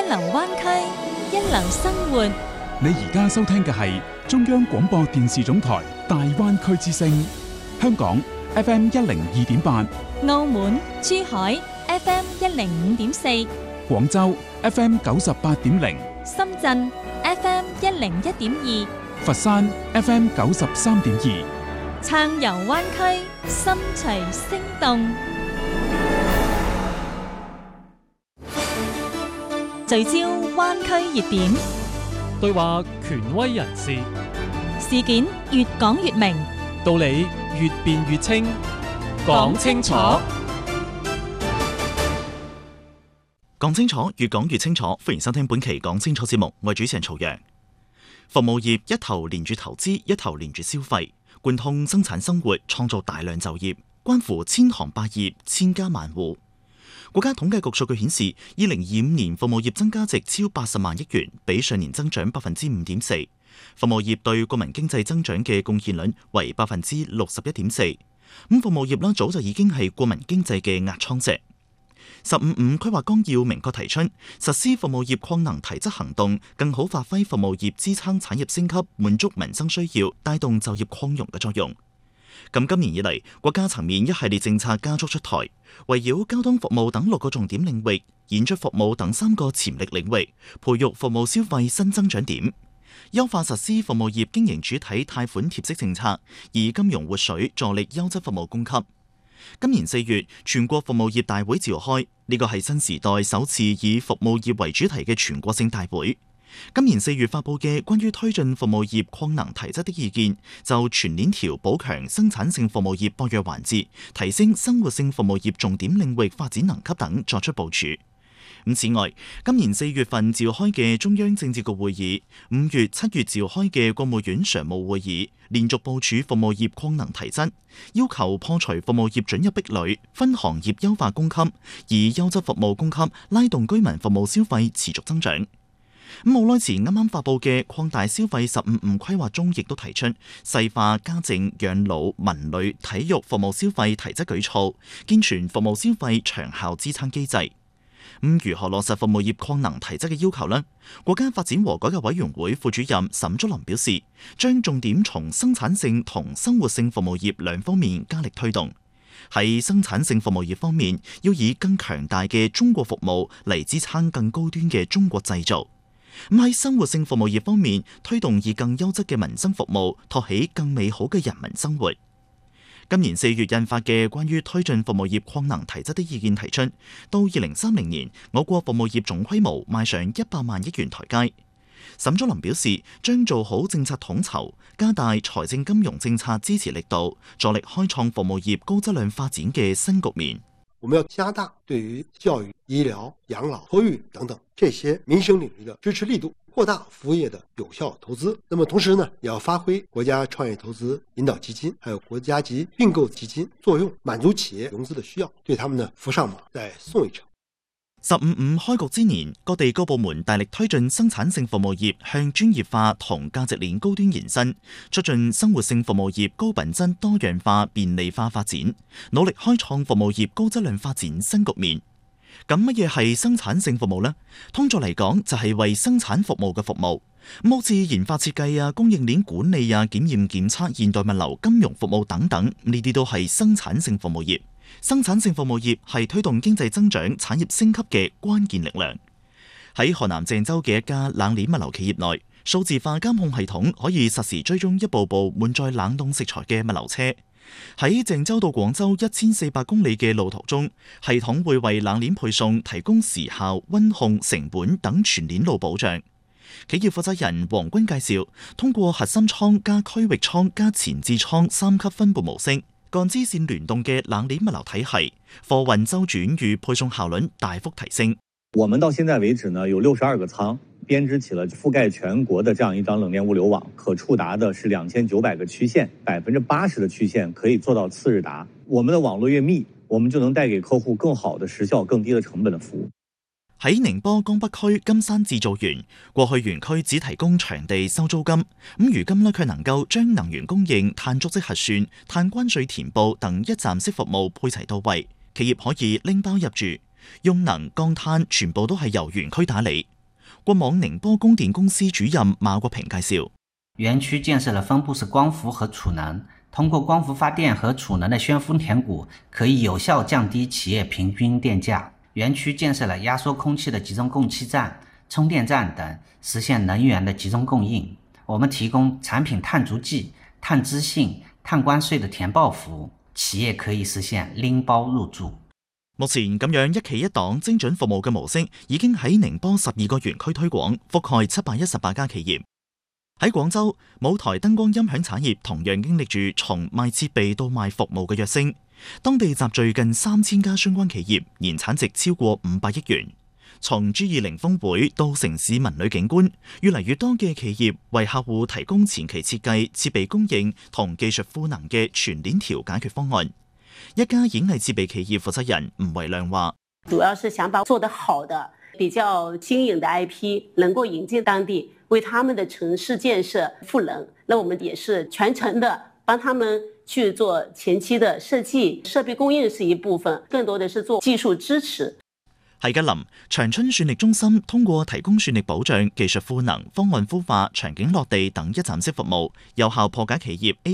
流灣區，一流生活。 你而家收聽嘅係中央廣播電視總台大灣區之聲，香港 FM 102.8， 澳門、珠海 FM 105.4， 廣州 FM 98.0， 深圳 FM 101.2， 佛山 FM 93.2， 撐遊灣區，心隨聲動。聚焦灣區熱點， 對話權威人士， 事件越講越明， 道理越辯越清，講清楚。 講清楚，越講越清楚。歡迎收聽本期講清楚節目，我係主持人曹陽。服務業一頭連住投資，一頭連住消費，貫通生產生活，創造大量就業，關乎千行百業，千家萬戶。國家統計局數據顯示，2025年服務業增加值超80萬億元，比上年增長5.4%。服務業對國民經濟增長嘅貢獻率為61.4%。咁服務業早就已經係國民經濟嘅壓艙石。15.5規劃綱要明確提出，實施服務業擴能提質行動，更好發揮服務業支撐產業升級、滿足民生需要、帶動就業擴容嘅作用。咁今年以嚟，國家層面一系列政策加速出台，圍繞交通服務等6個重點領域，演出服務等3個潛力領域，培育服務消費新增長點，優化實施服務業經營主體貸款貼息政策，以金融活水助力優質服務供給。今年4月，全國服務業大會召開，呢個係新時代首次以服務業為主題嘅全國性大會。今年4月發佈嘅關於推進服務業擴能提質的意見，就全鏈條補強生產性服務業薄弱環節，提升生活性服務業重點領域發展能級等作出部署。此外，今年4月份召開嘅中央政治局會議，5月、7月召開嘅國務院常務會議，連續部署服務業擴能提質，要求破除服務業准入壁壘，分行業優化供給，以優質服務供給拉動居民服務消費持續增長。冇耐前啱啱發佈嘅擴大消費15.5規劃中，亦都提出細化家政、養老、文旅、體育服務消費提質舉措，健全服務消費長效支撐機制。如何落實服務業擴能提質嘅要求呢？國家發展和改革委員會副主任沈竹林表示，將重點從生產性同生活性服務業兩方面加力推動。喺生產性服務業方面，要以更強大嘅中國服務嚟支撐更高端嘅中國製造。喺生活性服務業方面，推動以更優質嘅民生服務托起更美好嘅人民生活。今年4月印發嘅關於推進服務業擴能提質的意見提出，到2030年，我國服務業總規模邁上100萬億元台階。沈竹林表示，將做好政策統籌，加大財政金融政策支持力度，助力開創服務業高質量發展嘅新局面。 我們要加大對於教育、醫療、養老、托育等等這些民生領域的支持力度，擴大服務業的有效投資。那麼同時呢，也要發揮國家創業投資引導基金還有國家級併購基金作用，滿足企業融資的需要，對他們呢扶上馬，再送一程。 15.5開局之年，各地各部門大力推進生產性服務業向專業化同價值鏈高端延伸，促進生活性服務業高品質多樣化便利化發展，努力開創服務業高質量發展新局面。咁乜嘢係生產性服務呢？通俗嚟講，就係為生產服務嘅服務，好似研發設計啊、供應鏈管理啊、檢驗檢測、現代物流、金融服務等等，呢啲都係生產性服務業。生產性服務業係推動經濟增長、產業升級嘅關鍵力量。喺河南鄭州嘅一家冷鏈物流企業內，數字化監控系統可以實時追蹤一部部滿載冷凍食材嘅物流車。喺鄭州到廣州1400公里嘅路途中，系統會為冷鏈配送提供時效、溫控、成本等全鏈路保障。企業負責人黃軍介紹，通過核心倉加區域倉加前置倉3級分佈模式，幹支線聯動嘅冷鏈物流體系，貨運周轉與配送效率大幅提升。 我們到現在為止呢，有62個倉，編織起了覆蓋全國的這樣一張冷鏈物流網，可觸達的是2900個區縣，80%的區縣可以做到次日達。我們的網絡越密，我們就能帶給客戶更好的時效、更低的成本的服務。 喺寧波江北區金山製造園，過去園區只提供場地收租金，如今卻能夠將能源供應、碳足跡核算、碳關稅填報等一站式服務配齊到位，企業可以拎包入住，用能、降碳全部都係由園區打理。 國網寧波供電公司主任馬國平介紹， 園區建設了分布式光伏和儲能，通過光伏發電和儲能的宣風填谷，可以有效降低企業平均電價。園區建設了壓縮空氣的集中供氣站、充電站等，實現能源的集中供應。我們提供產品碳足跡、碳資訊、碳關稅的填報服務，企業可以實現拎包入住。 目前咁樣一企一檔精準服務嘅模式已經喺寧波12個園區推廣，覆蓋718家企業。喺廣州，舞台燈光音響產業同樣經歷住從賣設備到賣服務嘅躍升，當地集聚近3000家相關企業，年產值超過500億元。從 G20 峰會到城市文旅景觀，越嚟越多嘅企業為客戶提供前期設計、設備供應同技術賦能嘅全鏈條解決方案。一家演藝設備企業負責人吳維亮話： 主要是想把做得好的、比較新穎的 IP 能夠引進當地，為他們的城市建設賦能。那我們也是全程的幫他們去做前期的設計，設備供應是一部分，更多的是做技術支持。 喺吉林，長春算力中心通過提供算力保障、技術賦能、方案孵化、場景落地等一站式服務，有效破解企業